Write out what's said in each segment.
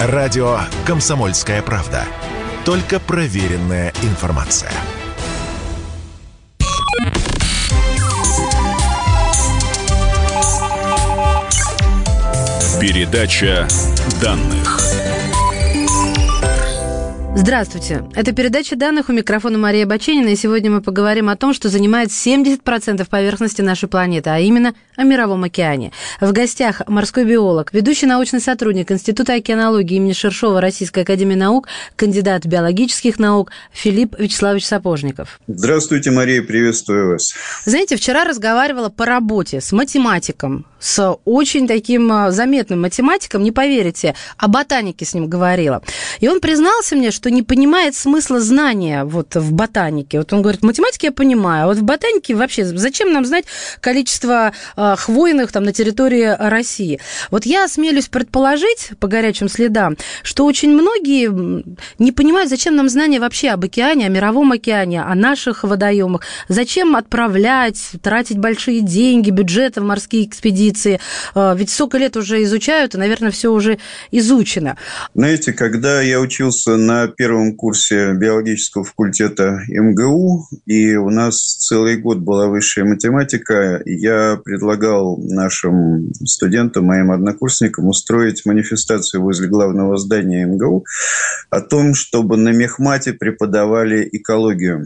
Радио «Комсомольская правда». Только проверенная информация. Передача данных. Здравствуйте. Это передача данных, у микрофона Мария Баченина, и сегодня мы поговорим о том, что занимает 70% поверхности нашей планеты, а именно о Мировом океане. В гостях морской биолог, ведущий научный сотрудник Института океанологии имени Ширшова Российской академии наук, кандидат биологических наук Филипп Вячеславович Сапожников. Здравствуйте, Мария, приветствую вас. Знаете, вчера разговаривала по работе с математиком, с очень таким заметным математиком, не поверите, о ботанике с ним говорила. И он признался мне, что не понимает смысла знания вот в ботанике. Вот он говорит, в математике я понимаю, а вот в ботанике вообще зачем нам знать количество хвойных там на территории России? Вот я осмелюсь предположить, по горячим следам, что очень многие не понимают, зачем нам знания вообще об океане, о Мировом океане, о наших водоемах, зачем отправлять, тратить большие деньги, бюджеты в морские экспедиции, ведь столько лет уже изучают, и, наверное, все уже изучено. Знаете, когда я учился на первом курсе биологического факультета МГУ, и у нас целый год была высшая математика, я предлагал нашим студентам, моим однокурсникам, устроить манифестацию возле главного здания МГУ о том, чтобы на мехмате преподавали экологию.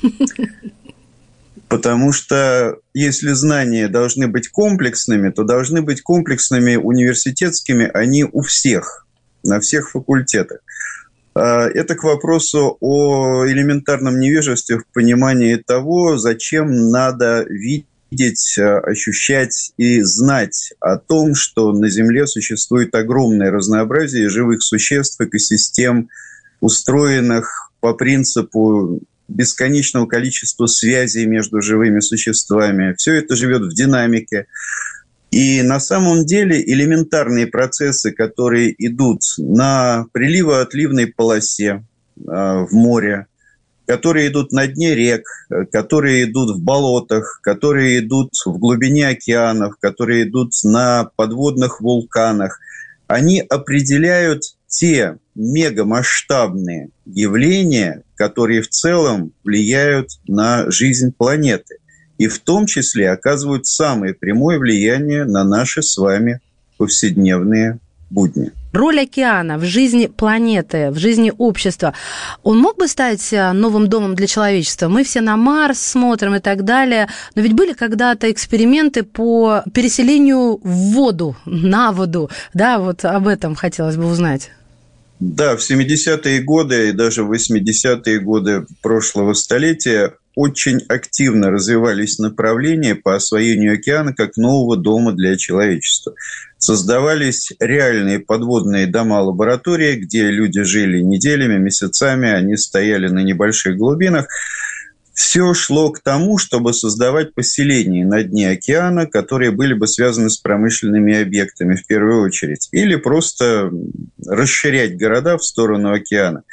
Потому что если знания должны быть комплексными, то должны быть комплексными университетскими, они у всех, на всех факультетах. Это к вопросу о элементарном невежестве в понимании того, зачем надо видеть, ощущать и знать о том, что на Земле существует огромное разнообразие живых существ, экосистем, устроенных по принципу бесконечного количества связей между живыми существами. Все это живет в динамике. И на самом деле элементарные процессы, которые идут на приливо-отливной полосе в море, которые идут на дне рек, которые идут в болотах, которые идут в глубине океанов, которые идут на подводных вулканах, они определяют те мегамасштабные явления, которые в целом влияют на жизнь планеты. И в том числе оказывают самое прямое влияние на наши с вами повседневные будни. Роль океана в жизни планеты, в жизни общества, он мог бы стать новым домом для человечества? Мы все на Марс смотрим и так далее, но ведь были когда-то эксперименты по переселению в воду, на воду. Да, вот об этом хотелось бы узнать. Да, в 70-е годы и даже в 80-е годы прошлого столетия очень активно развивались направления по освоению океана как нового дома для человечества. Создавались реальные подводные дома-лаборатории, где люди жили неделями, месяцами, они стояли на небольших глубинах. Все шло к тому, чтобы создавать поселения на дне океана, которые были бы связаны с промышленными объектами в первую очередь, или просто расширять города в сторону океана.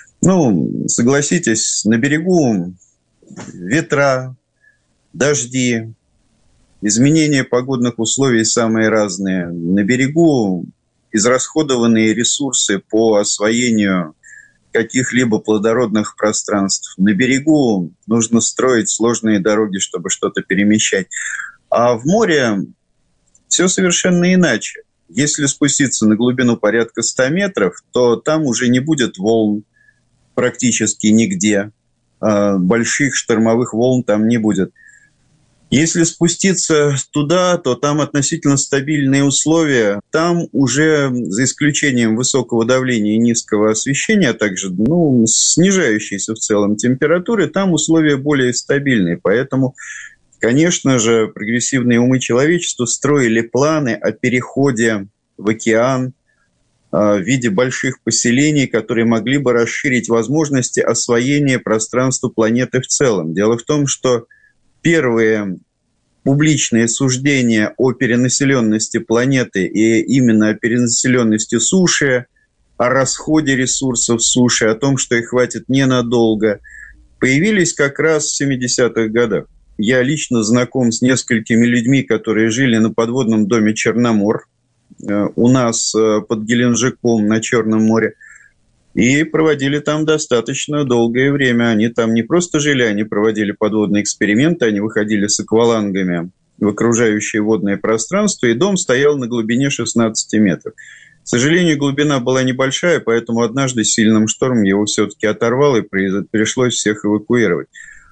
Согласитесь, на берегу ветра, дожди, изменения погодных условий самые разные. На берегу израсходованные ресурсы по освоению каких-либо плодородных пространств. На берегу нужно строить сложные дороги, чтобы что-то перемещать. А в море все совершенно иначе. Если спуститься на глубину порядка 100 метров, то там уже не будет волн практически нигде. Больших штормовых волн там не будет. Если спуститься туда, то там относительно стабильные условия. Там уже, за исключением высокого давления и низкого освещения, а также снижающейся в целом температуры, там условия более стабильные. Поэтому, конечно же, прогрессивные умы человечества строили планы о переходе в океан в виде больших поселений, которые могли бы расширить возможности освоения пространства планеты в целом. Дело в том, что первые публичные суждения о перенаселенности планеты и именно о перенаселенности суши, о расходе ресурсов суши, о том, что их хватит ненадолго, появились как раз в 70-х годах. Я лично знаком с несколькими людьми, которые жили на подводном доме «Черномор», у нас под Геленджиком на Черном море. И проводили там достаточно долгое время. Они там не просто жили, они проводили подводные эксперименты, они выходили с аквалангами в окружающее водное пространство, и дом стоял на глубине 16 метров. К сожалению, глубина была небольшая, поэтому однажды сильным штормом его все-таки оторвало, и пришлось всех эвакуировать.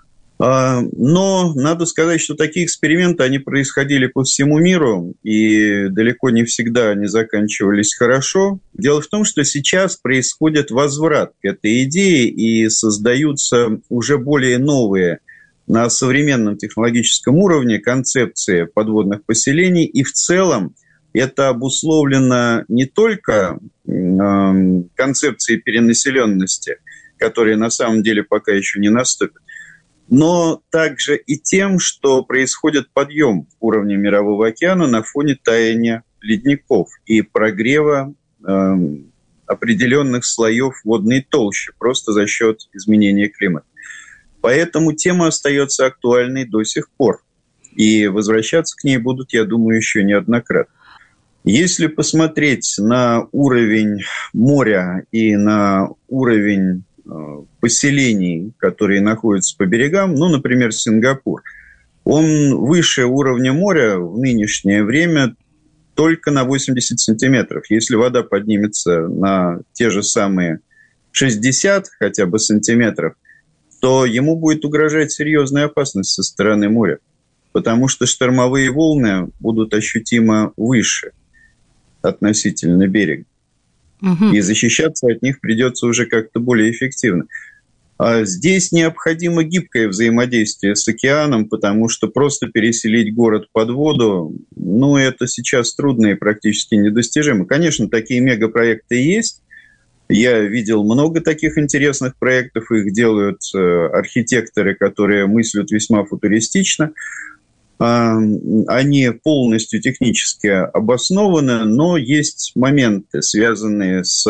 Но надо сказать, что такие эксперименты, они происходили по всему миру, и далеко не всегда они заканчивались хорошо. Дело в том, что сейчас происходит возврат к этой идее, и создаются уже более новые на современном технологическом уровне концепции подводных поселений, и в целом это обусловлено не только концепцией перенаселенности, которая на самом деле пока еще не наступит, но также и тем, что происходит подъем уровня Мирового океана на фоне таяния ледников и прогрева определенных слоев водной толщи просто за счет изменения климата. Поэтому тема остается актуальной до сих пор. И возвращаться к ней будут, я думаю, еще неоднократно. Если посмотреть на уровень моря и на уровень поселений, которые находятся по берегам, например, Сингапур, он выше уровня моря в нынешнее время только на 80 сантиметров. Если вода поднимется на те же самые 60 хотя бы сантиметров, то ему будет угрожать серьезная опасность со стороны моря, потому что штормовые волны будут ощутимо выше относительно берега. И защищаться от них придется уже как-то более эффективно. А здесь необходимо гибкое взаимодействие с океаном, потому что просто переселить город под воду, это сейчас трудно и практически недостижимо. Конечно, такие мегапроекты есть. Я видел много таких интересных проектов, их делают архитекторы, которые мыслят весьма футуристично. Они полностью технически обоснованы, но есть моменты, связанные с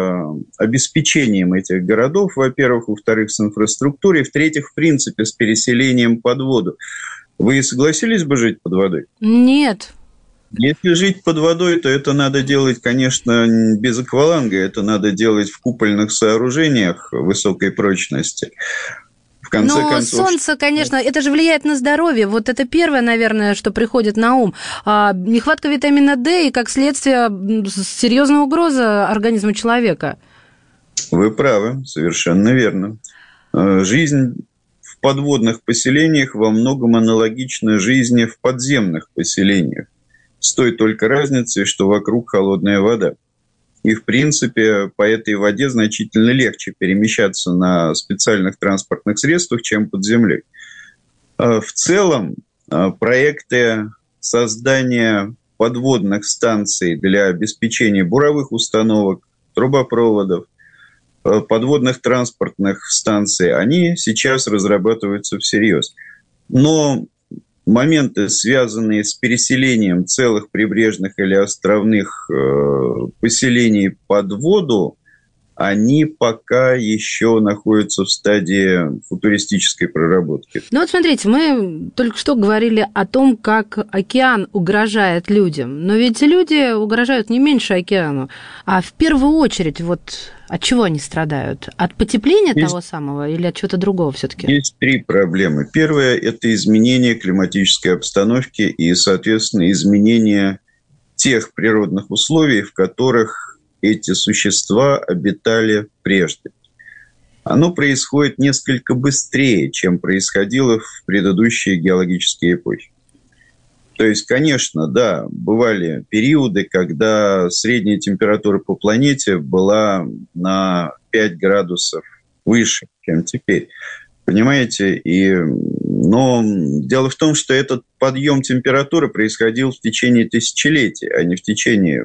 обеспечением этих городов, во-первых, во-вторых, с инфраструктурой, в-третьих, в принципе, с переселением под воду. Вы согласились бы жить под водой? Нет. Если жить под водой, то это надо делать, конечно, без акваланга, это надо делать в купольных сооружениях высокой прочности. В конце концов, солнце, конечно, это же влияет на здоровье. Вот это первое, наверное, что приходит на ум. Нехватка витамина D и, как следствие, серьезная угроза организму человека. Вы правы, совершенно верно. Жизнь в подводных поселениях во многом аналогична жизни в подземных поселениях. С той только разницей, что вокруг холодная вода. И, в принципе, по этой воде значительно легче перемещаться на специальных транспортных средствах, чем под землей. В целом, проекты создания подводных станций для обеспечения буровых установок, трубопроводов, подводных транспортных станций, они сейчас разрабатываются всерьез. Но моменты, связанные с переселением целых прибрежных или островных поселений под воду, они пока еще находятся в стадии футуристической проработки. Смотрите, мы только что говорили о том, как океан угрожает людям. Но ведь люди угрожают не меньше океану, а в первую очередь от чего они страдают? От потепления того самого или от чего-то другого все-таки? Есть три проблемы. Первое – это изменение климатической обстановки и, соответственно, изменение тех природных условий, в которых эти существа обитали прежде. Оно происходит несколько быстрее, чем происходило в предыдущие геологические эпохи. То есть, конечно, да, бывали периоды, когда средняя температура по планете была на 5 градусов выше, чем теперь. Понимаете? Но дело в том, что этот подъем температуры происходил в течение тысячелетий, а не в течение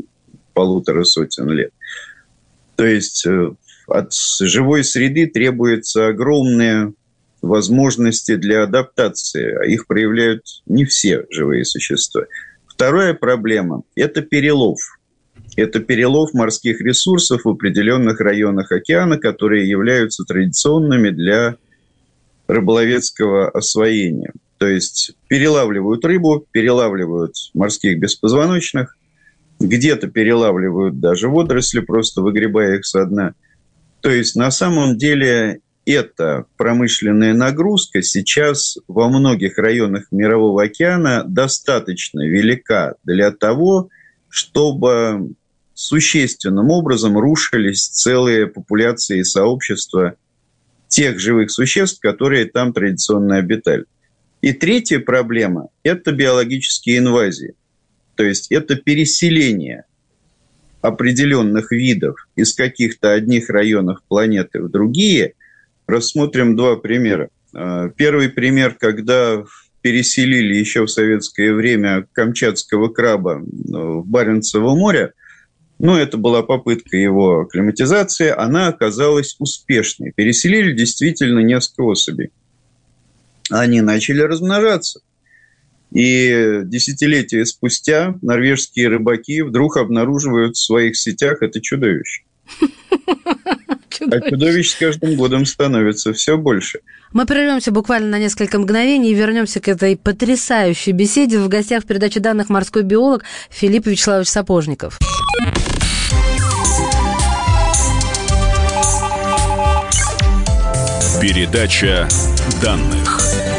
150 лет. То есть от живой среды требуются огромные возможности для адаптации, а их проявляют не все живые существа. Вторая проблема – это перелов. Это перелов морских ресурсов в определенных районах океана, которые являются традиционными для рыболовецкого освоения. То есть перелавливают рыбу, перелавливают морских беспозвоночных, где-то перелавливают даже водоросли, просто выгребая их со дна. То есть на самом деле эта промышленная нагрузка сейчас во многих районах Мирового океана достаточно велика для того, чтобы существенным образом рушились целые популяции и сообщества тех живых существ, которые там традиционно обитали. И третья проблема – это биологические инвазии. То есть это переселение определенных видов из каких-то одних районов планеты в другие. Рассмотрим два примера. Первый пример, когда переселили еще в советское время камчатского краба в Баренцево море, это была попытка его акклиматизации, она оказалась успешной. Переселили действительно несколько особей. Они начали размножаться. И десятилетия спустя норвежские рыбаки вдруг обнаруживают в своих сетях это чудовище. А чудовищ с каждым годом становится все больше. Мы прервемся буквально на несколько мгновений и вернемся к этой потрясающей беседе. В гостях в передаче данных морской биолог Филипп Вячеславович Сапожников. Передача данных.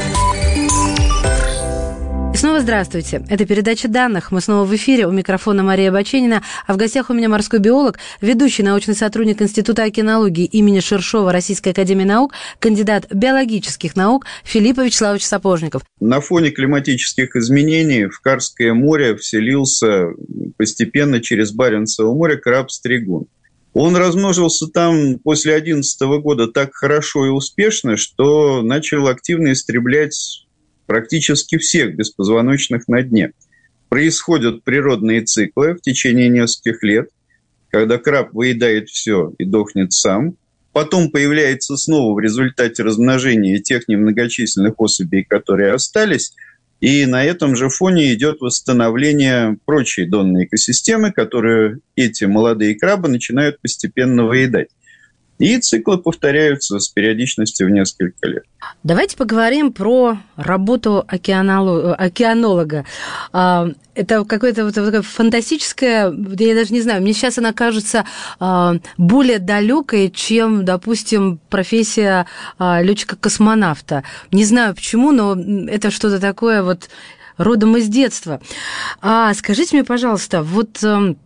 И снова здравствуйте. Это передача данных. Мы снова в эфире. У микрофона Мария Баченина. А в гостях у меня морской биолог, ведущий научный сотрудник Института океанологии имени Ширшова Российской академии наук, кандидат биологических наук Филипп Вячеславович Сапожников. На фоне климатических изменений в Карское море вселился постепенно через Баренцево море краб-стригун. Он размножился там после 2011 года так хорошо и успешно, что начал активно истреблять практически всех беспозвоночных на дне. Происходят природные циклы в течение нескольких лет, когда краб выедает все и дохнет сам. Потом появляется снова в результате размножения тех немногочисленных особей, которые остались. И на этом же фоне идет восстановление прочей донной экосистемы, которую эти молодые крабы начинают постепенно выедать. И циклы повторяются с периодичностью в несколько лет. Давайте поговорим про работу океанолога. Это какое-то такое фантастическое, я даже не знаю, мне сейчас она кажется более далекой, чем, допустим, профессия летчика-космонавта. Не знаю почему, но это что-то такое вот родом из детства. Скажите мне, пожалуйста, вот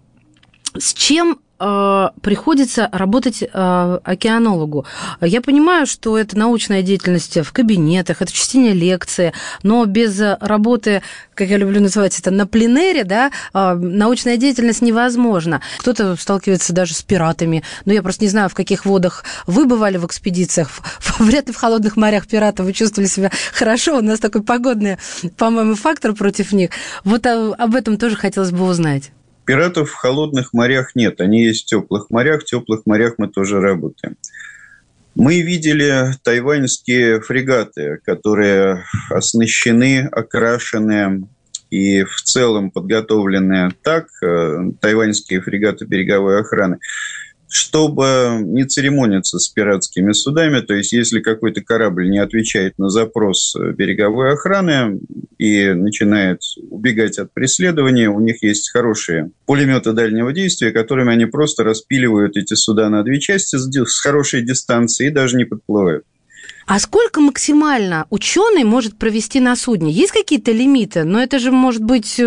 с чем приходится работать океанологу? Я понимаю, что это научная деятельность в кабинетах, это чтение лекций, но без работы, как я люблю называть это, на пленэре, да, научная деятельность невозможна. Кто-то сталкивается даже с пиратами. Но я просто не знаю, в каких водах вы бывали в экспедициях. Вряд ли в холодных морях пиратов вы чувствовали себя хорошо. У нас такой погодный, по-моему, фактор против них. Вот об этом тоже хотелось бы узнать. Пиратов в холодных морях нет, они есть в теплых морях мы тоже работаем. Мы видели тайваньские фрегаты, которые оснащены, окрашены и в целом подготовлены так, тайваньские фрегаты береговой охраны, чтобы не церемониться с пиратскими судами. То есть, если какой-то корабль не отвечает на запрос береговой охраны и начинает убегать от преследования, у них есть хорошие пулеметы дальнего действия, которыми они просто распиливают эти суда на две части с хорошей дистанции и даже не подплывают. А сколько максимально ученый может провести на судне? Есть какие-то лимиты? Но это же может быть,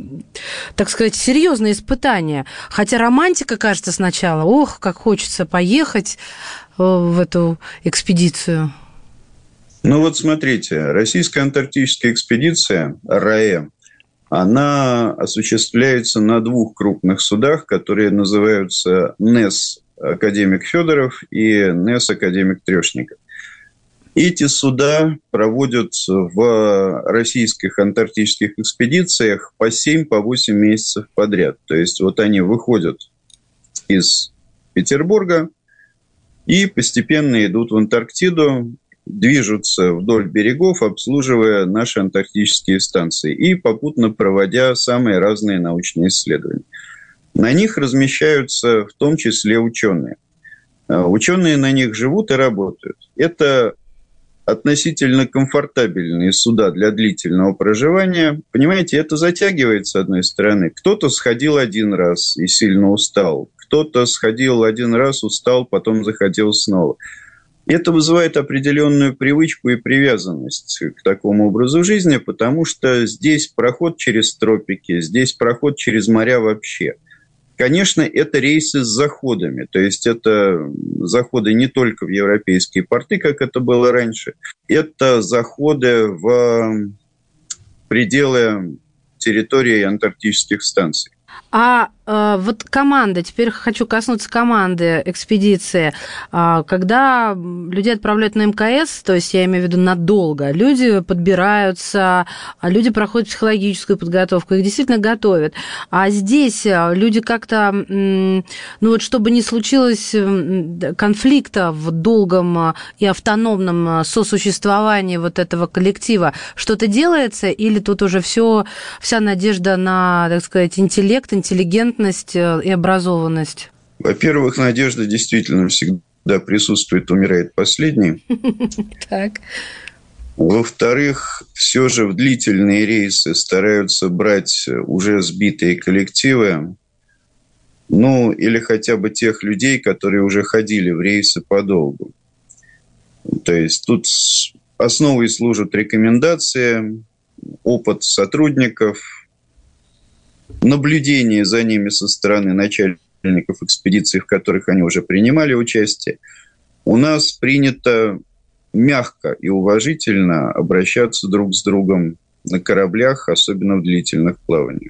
так сказать, серьезное испытание. Хотя романтика, кажется, сначала. Ох, как хочется поехать в эту экспедицию. Вот смотрите, российская антарктическая экспедиция РАЭ, она осуществляется на двух крупных судах, которые называются НЭС «Академик Федоров» и НЭС «Академик Трешников». Эти суда проводят в российских антарктических экспедициях по 7-8 месяцев подряд. То есть, вот они выходят из Петербурга и постепенно идут в Антарктиду, движутся вдоль берегов, обслуживая наши антарктические станции и попутно проводя самые разные научные исследования. На них размещаются в том числе ученые. Ученые на них живут и работают. Это относительно комфортабельные суда для длительного проживания. Понимаете, это затягивает, с одной стороны. Кто-то сходил один раз и сильно устал. Кто-то сходил один раз, устал, потом захотел снова. Это вызывает определенную привычку и привязанность к такому образу жизни, потому что здесь проход через тропики, здесь проход через моря вообще. Конечно, это рейсы с заходами, то есть это заходы не только в европейские порты, как это было раньше, это заходы в пределы территории антарктических станций. Вот команда, теперь хочу коснуться команды экспедиции. Когда людей отправляют на МКС, то есть я имею в виду надолго, люди подбираются, люди проходят психологическую подготовку, их действительно готовят. А здесь люди как-то, чтобы не случилось конфликта в долгом и автономном сосуществовании вот этого коллектива, что-то делается, или тут уже вся надежда на, так сказать, интеллект, интеллигентность и образованность? Во-первых, надежда действительно всегда присутствует, умирает последней. Так. Во-вторых, все же в длительные рейсы стараются брать уже сбитые коллективы, или хотя бы тех людей, которые уже ходили в рейсы подолгу. То есть тут основой служат рекомендации, опыт сотрудников, наблюдение за ними со стороны начальников экспедиций, в которых они уже принимали участие. У нас принято мягко и уважительно обращаться друг с другом на кораблях, особенно в длительных плаваниях.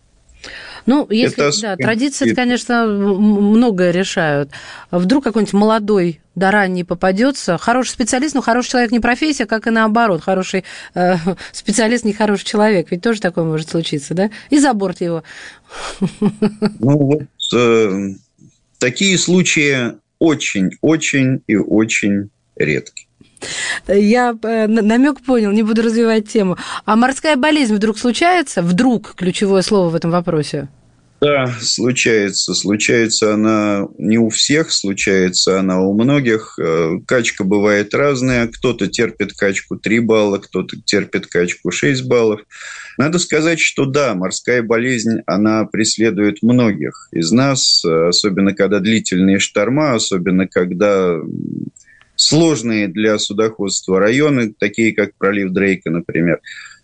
Традиции, конечно, многое решают. Вдруг какой-нибудь молодой да ранний попадется, хороший специалист, но хороший человек не профессия, как и наоборот, хороший специалист не хороший человек, ведь тоже такое может случиться, да? И за борт его. Такие случаи очень и очень редки. Я намек понял, не буду развивать тему. А морская болезнь вдруг случается? Вдруг ключевое слово в этом вопросе? Да, случается. Случается она не у всех, случается она у многих. Качка бывает разная. Кто-то терпит качку 3 балла, кто-то терпит качку 6 баллов. Надо сказать, что да, морская болезнь, она преследует многих из нас, особенно когда длительные шторма, особенно когда сложные для судоходства районы, такие как пролив Дрейка, например.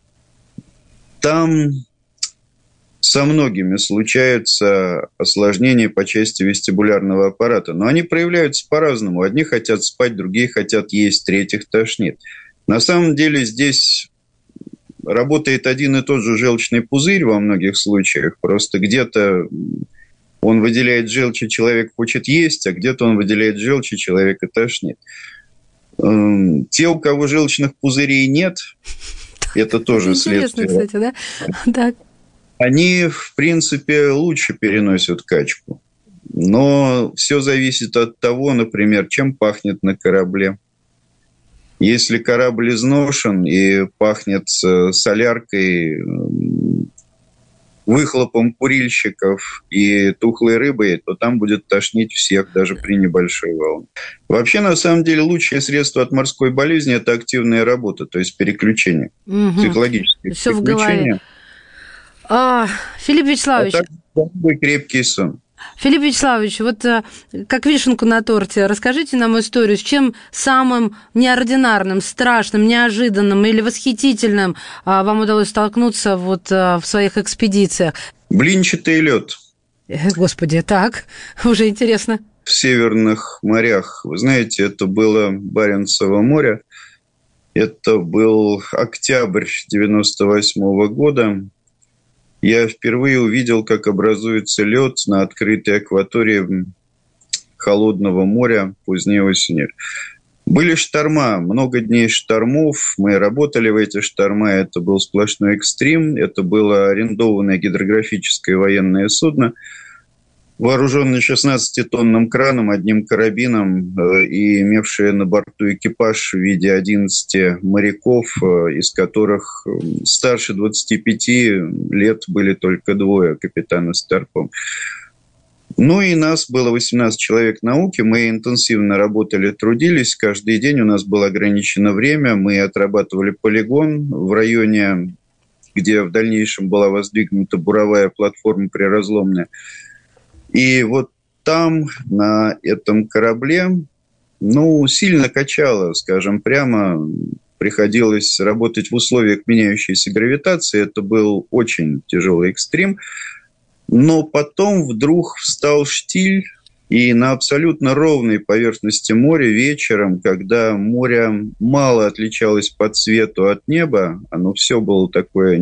Там со многими случаются осложнения по части вестибулярного аппарата. Но они проявляются по-разному. Одни хотят спать, другие хотят есть, третьих тошнит. На самом деле здесь работает один и тот же желчный пузырь во многих случаях. Просто где-то он выделяет желчь, и человек хочет есть, а где-то он выделяет желчь, и человека тошнит. Те, у кого желчных пузырей нет, это тоже следствие. Интересно, кстати, да? Так. Они, в принципе, лучше переносят качку. Но все зависит от того, например, чем пахнет на корабле. Если корабль изношен и пахнет соляркой, выхлопом курильщиков и тухлой рыбой, то там будет тошнить всех, даже при небольшой волне. Вообще, на самом деле, лучшее средство от морской болезни – это активная работа, то есть переключение, психологическое всё переключение. В голове. Филипп Вячеславович. Такой крепкий сон. Филипп Вячеславович, вот как вишенку на торте, расскажите нам историю, с чем самым неординарным, страшным, неожиданным или восхитительным вам удалось столкнуться вот в своих экспедициях? Блинчатый лед. Господи, так, уже интересно. В северных морях, вы знаете, это было Баренцево море, это был октябрь 1998 года. Я впервые увидел, как образуется лед на открытой акватории холодного моря поздней осенью. Были шторма, много дней штормов. Мы работали в эти шторма. Это был сплошной экстрим. Это было арендованное гидрографическое военное судно, вооруженное 16-тонным краном, одним карабином и имевшее на борту экипаж в виде 11 моряков, из которых старше 25 лет были только 2, капитан и старпом. Ну и нас было 18 человек науки, мы интенсивно работали, трудились, каждый день у нас было ограничено время, мы отрабатывали полигон в районе, где в дальнейшем была воздвигнута буровая платформа приразломная. И вот там, на этом корабле, сильно качало, скажем прямо, приходилось работать в условиях меняющейся гравитации, это был очень тяжелый экстрим. Но потом вдруг встал штиль, и на абсолютно ровной поверхности моря вечером, когда море мало отличалось по цвету от неба, оно все было такое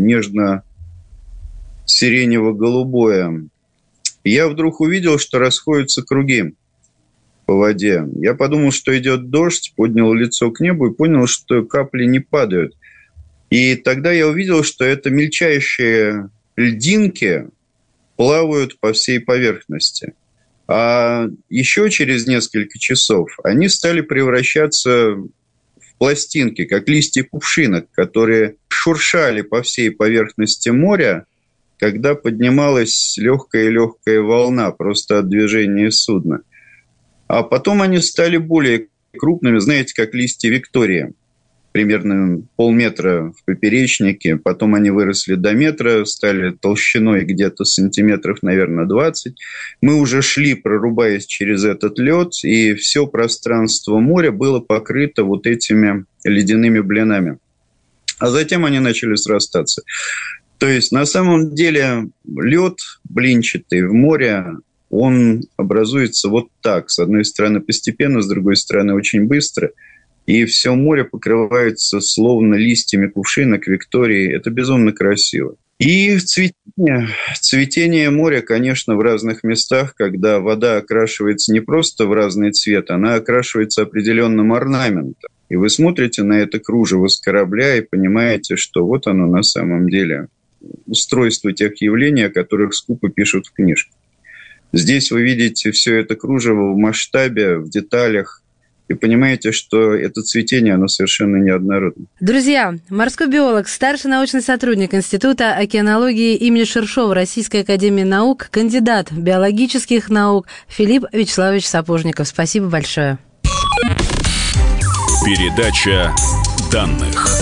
нежно-сиренево-голубое, я вдруг увидел, что расходятся круги по воде. Я подумал, что идет дождь, поднял лицо к небу и понял, что капли не падают. И тогда я увидел, что это мельчайшие льдинки плавают по всей поверхности. А еще через несколько часов они стали превращаться в пластинки, как листья кувшинок, которые шуршали по всей поверхности моря, когда поднималась легкая волна просто от движения судна. А потом они стали более крупными, знаете, как листья Виктории. Примерно полметра в поперечнике, потом они выросли до метра, стали толщиной где-то сантиметров, наверное, 20. Мы уже шли, прорубаясь через этот лед, и все пространство моря было покрыто вот этими ледяными блинами. А затем они начали срастаться. То есть, на самом деле, лед блинчатый в море, он образуется вот так. С одной стороны постепенно, с другой стороны очень быстро. И все море покрывается словно листьями кувшинок Виктории. Это безумно красиво. И цветение моря, конечно, в разных местах, когда вода окрашивается не просто в разный цвет, она окрашивается определенным орнаментом. И вы смотрите на это кружево с корабля и понимаете, что вот оно на самом деле устройство тех явлений, о которых скупо пишут в книжке. Здесь вы видите все это кружево в масштабе, в деталях, и понимаете, что это цветение, оно совершенно неоднородно. Друзья, морской биолог, старший научный сотрудник Института океанологии имени Ширшова Российской академии наук, кандидат биологических наук Филипп Вячеславович Сапожников. Спасибо большое. Передача данных.